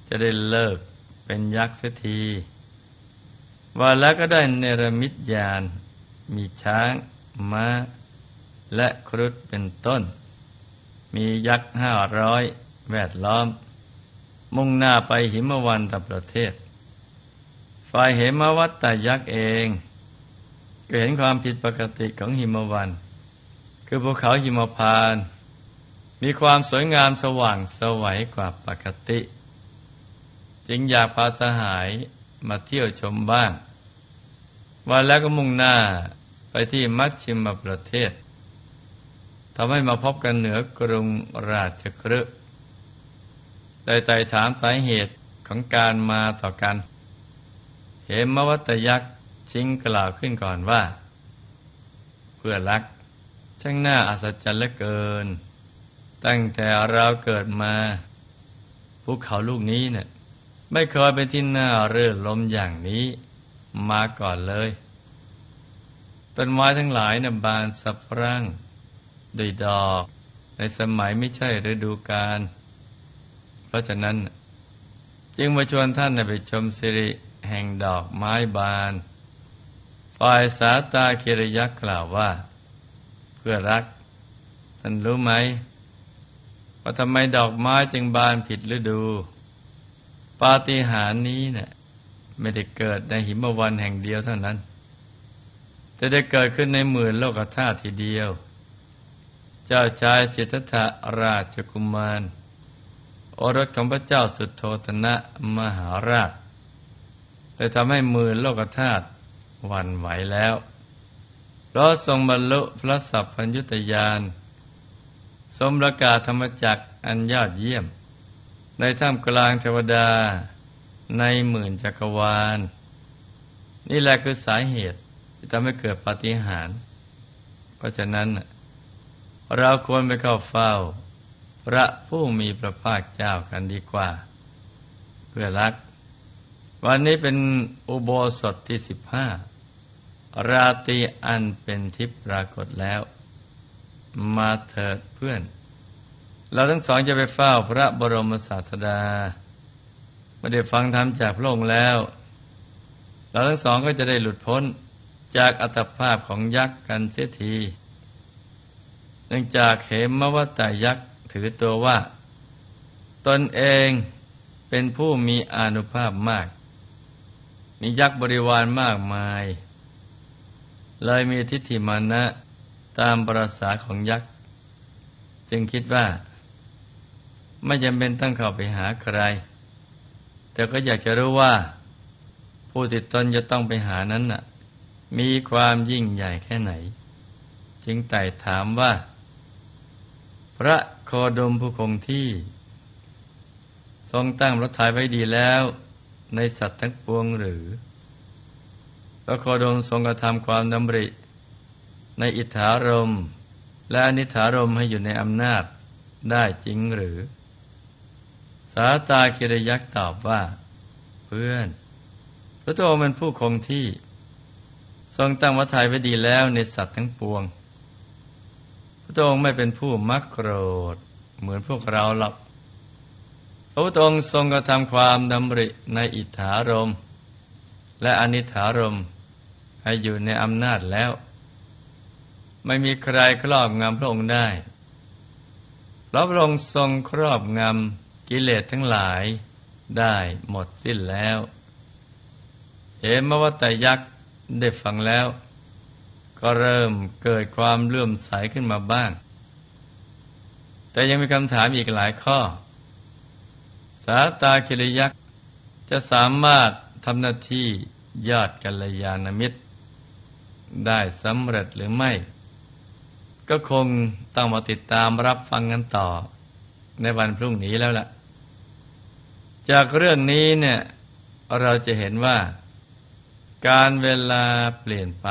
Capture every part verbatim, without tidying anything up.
จะได้เลิกเป็นยักษ์เสียทีว่าแล้วก็ได้เนรมิตญาณมีช้างม้าและครุฑเป็นต้นมียักษ์ห้าร้อยแวดล้อมมุ่งหน้าไปหิมวันตประเทศฝ่ายเหมวัตตยักษ์เองก็เห็นความผิดปกติของหิมวันคือภูเขาหิมพานต์มีความสวยงามสว่างไสวกว่าปกติจึงอยากพาสหายมาเที่ยวชมบ้างวันแล้วก็มุ่งหน้าไปที่มัชชิมประเทศทำให้มาพบกันเหนือกรุงราชคฤห์ได้ไต่ถามสาเหตุของการมาต่อกันเหมวัตยักษ์ชิงกล่าวขึ้นก่อนว่าเพื่อนรักช่างน่าอัศจรรย์เหลือเกินตั้งแต่เราเกิดมาภูเขาลูกนี้เนี่ยไม่เคยเป็นที่น่ารื่นรมอย่างนี้มาก่อนเลยต้นไม้ทั้งหลายเนี่ยบานสะพรั่งด้วยดอกในสมัยไม่ใช่ฤดูกาลเพราะฉะนั้นจึงมาชวนท่านไปชมสิริแห่งดอกไม้บานฝ่ายสาตาคิรยักษ์กล่าวว่าเพื่อรักท่านรู้ไหมว่าทำไมดอกไม้จึงบานผิดฤดูปาฏิหาริย์นี้เนี่ยไม่ได้เกิดในหิมวันแห่งเดียวเท่านั้นแต่ได้เกิดขึ้นในหมื่นโลกธาตุทีเดียวเจ้าชายสิทธัตถะราชกุมารโอรสของพระเจ้าสุโธทนะมหาราชได้ทำให้หมื่นโลกธาตุหวั่นไหวแล้วเพราะทรงบรรลุพระสัพพัญญุตญาณทรงประกาศธรรมจักรอันยอดเยี่ยมในท่ามกลางเทวดาในหมื่นจักรวาลนี่แหละคือสาเหตุที่ทำให้เกิดปาฏิหาริย์เพราะฉะนั้นเราควรไปเข้าเฝ้าพระผู้มีพระภาคเจ้ากันดีกว่าเพื่อรักวันนี้เป็นอุโบสถที่สิบห้าราตรีอันเป็นทิพย์ปรากฏแล้วมาเถิดเพื่อนเราทั้งสองจะไปเฝ้าพระบรมศาสดาเมื่อได้ฟังธรรมจากพระองค์แล้วเราทั้งสองก็จะได้หลุดพ้นจากอัตภาพของยักษ์กันเสียทีเนื่องจากเหมวัตตยักษ์ถือตัวว่าตนเองเป็นผู้มีอานุภาพมากมียักษ์บริวารมากมายเลยมีทิฏฐิมานะตามประสาของยักษ์จึงคิดว่าไม่จำเป็นต้องเข้าไปหาใครแต่ก็อยากจะรู้ว่าผู้ที่ตนจะต้องไปหานั้นน่ะมีความยิ่งใหญ่แค่ไหนจึงไต่ถามว่าพระโคดมผู้คงที่ทรงตั้งพระทัยไว้ดีแล้วในสัตว์ทั้งปวงหรือพระโคดมทรงกระทำความดำริในอิทธารมณ์และอนิถารมณ์ให้อยู่ในอำนาจได้จริงหรือสาตาคิรยักษ์ตอบว่าเพื่อนพระองค์เป็นผู้คงที่ทรงตั้งพระทัยไว้ดีแล้วในสัตว์ทั้งปวงพระองค์ไม่เป็นผู้มักโกรธเหมือนพวกเราหรอกพระองค์ทรงกระทำความดำริในอิทธารมณ์และอนิถารมณ์ให้อยู่ในอำนาจแล้วไม่มีใครครอบงำพระองค์ได้เพราะพระองค์ทรงครอบงำกิเลสทั้งหลายได้หมดสิ้นแล้วเหมวัตยักษ์ได้ฟังแล้วก็เริ่มเกิดความเลื่อมใสขึ้นมาบ้างแต่ยังมีคำถามอีกหลายข้อสาตาคิรยักษ์จะสามารถทำหน้าที่ยอดกัลยาณมิตรได้สำเร็จหรือไม่ก็คงต้องมาติดตามรับฟังกันต่อในวันพรุ่งนี้แล้วล่ะจากเรื่องนี้เนี่ยเราจะเห็นว่าการเวลาเปลี่ยนไป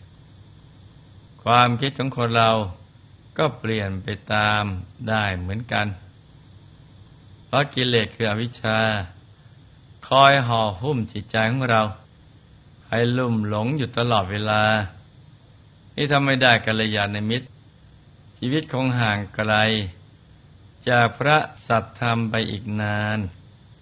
ความคิดของคนเราก็เปลี่ยนไปตามได้เหมือนกันเพราะกิเลสคืออวิชชาคอยห่อหุ้มจิตใจของเราให้ลุ่มหลงอยู่ตลอดเวลานี่ทำไม่ได้กัลยาณมิตรชีวิตคงห่างไกลจากพระสัทธรรมไปอีกนาน